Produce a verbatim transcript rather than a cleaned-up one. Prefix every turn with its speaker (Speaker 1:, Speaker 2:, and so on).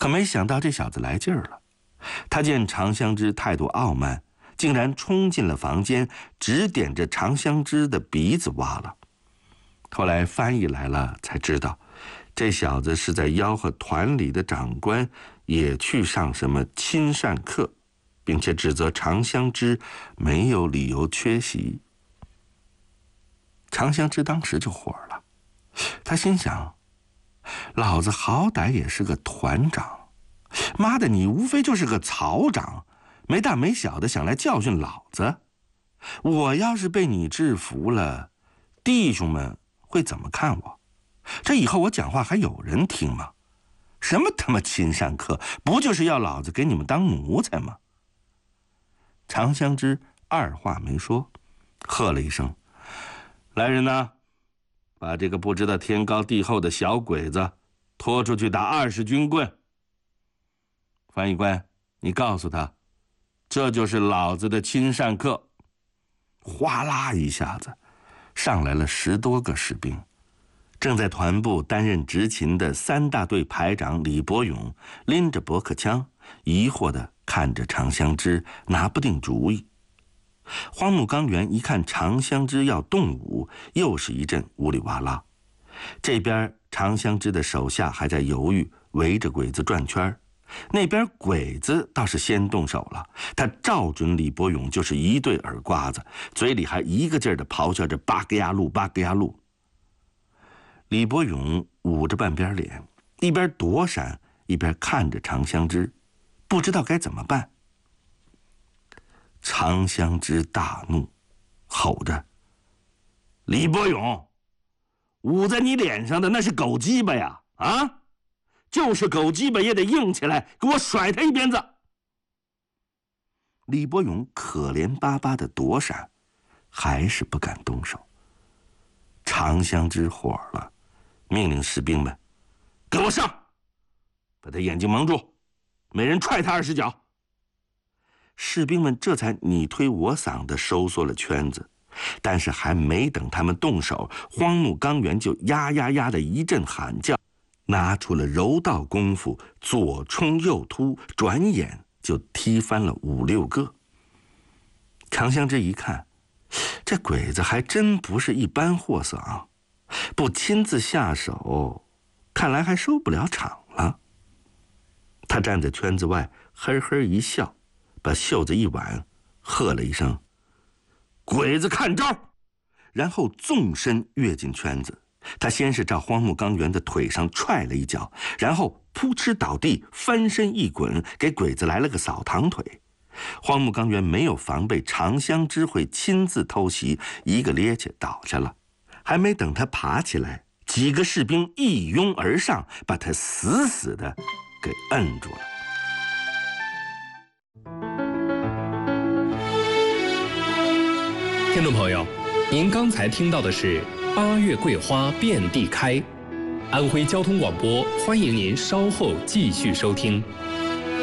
Speaker 1: 没想到这小子来劲儿了，他见常香枝态度傲慢，竟然冲进了房间，指点着常香枝的鼻子挖了。后来翻译来了，才知道这小子是在吆喝团里的长官也去上什么亲善课，并且指责常香枝没有理由缺席。常香枝当时就火了，他心想，老子好歹也是个团长，妈的，你无非就是个曹长，没大没小的想来教训老子。我要是被你制服了，弟兄们会怎么看我？这以后我讲话还有人听吗？什么他妈亲善客，不就是要老子给你们当奴才吗？常香枝二话没说，喝了一声：“来人呐，把这个不知道天高地厚的小鬼子拖出去打二十军棍。翻译官，你告诉他，这就是老子的亲善客。”哗啦一下子上来了十多个士兵。正在团部担任执勤的三大队排长李伯勇拎着驳壳枪，疑惑地看着常香枝，拿不定主意。荒木纲原一看常香枝要动武，又是一阵呜里哇啦。这边常香枝的手下还在犹豫，围着鬼子转圈，那边鬼子倒是先动手了，他照准李伯勇就是一对耳刮子，嘴里还一个劲儿地咆哮着八个呀路八个呀路。李伯勇捂着半边脸，一边躲闪一边看着常香枝，不知道该怎么办。常香枝大怒，吼着：“李伯勇，捂在你脸上的那是狗鸡巴呀！啊，就是狗鸡巴也得硬起来，给我甩他一鞭子！”李伯勇可怜巴巴的躲闪，还是不敢动手。常香枝火了，命令士兵们：“给我上！把他眼睛蒙住，每人踹他二十脚。”士兵们这才你推我搡地收缩了圈子，但是还没等他们动手，荒木纲原就呀呀呀的一阵喊叫，拿出了柔道功夫，左冲右突，转眼就踢翻了五六个。常香枝一看，这鬼子还真不是一般货色啊，不亲自下手，看来还收不了场了。他站在圈子外，呵呵一笑，把袖子一挽，喝了一声：“鬼子看招！”然后纵身跃进圈子。他先是照荒木纲原的腿上踹了一脚，然后扑哧倒地，翻身一滚，给鬼子来了个扫堂腿。荒木纲原没有防备常香枝会亲自偷袭，一个趔趄倒下了。还没等他爬起来，几个士兵一拥而上，把他死死地给摁住了。
Speaker 2: 听众朋友，您刚才听到的是八月桂花遍地开，安徽交通广播，欢迎您稍后继续收听。